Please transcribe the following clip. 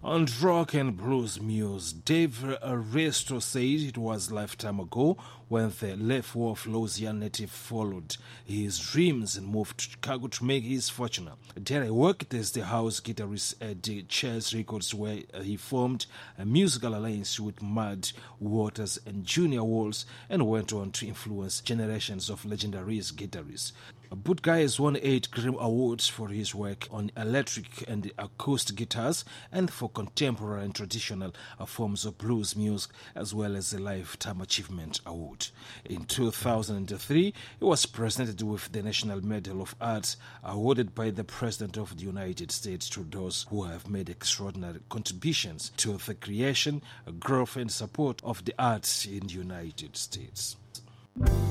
On rock and blues muse, Dave Resto said it was a lifetime ago when the Left Wolf Louisiana native followed his dreams and moved to Chicago to make his fortune. There he worked as the house guitarist at the Chess Records, where he formed a musical alliance with Mud Waters and Junior Walls and went on to influence generations of legendary guitarists. Budguy has won 8 Grammy Awards for his work on electric and acoustic guitars and for contemporary and traditional forms of blues music, as well as a Lifetime Achievement Award. In 2003, he was presented with the National Medal of Arts awarded by the President of the United States to those who have made extraordinary contributions to the creation, growth and support of the arts in the United States.